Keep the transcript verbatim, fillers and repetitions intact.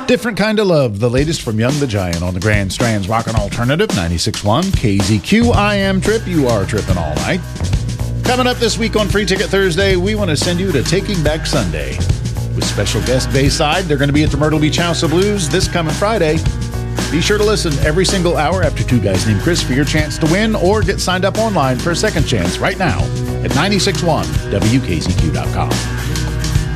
Different Kind of Love, the latest from Young the Giant on the Grand Strand's Rockin' Alternative, ninety-six point one K Z Q. I am Trip. You are tripping all night. Coming up this week on Free Ticket Thursday, we want to send you to Taking Back Sunday. With special guest Bayside, they're going to be at the Myrtle Beach House of Blues this coming Friday. Be sure to listen every single hour after Two Guys Named Chris for your chance to win, or get signed up online for a second chance right now at nine six one W K Z Q dot com.